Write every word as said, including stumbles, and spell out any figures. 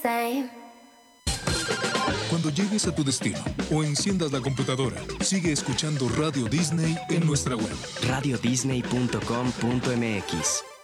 same. Cuando llegues a tu destino o enciendas la computadora, sigue escuchando Radio Disney en nuestra web. radio disney punto com punto m x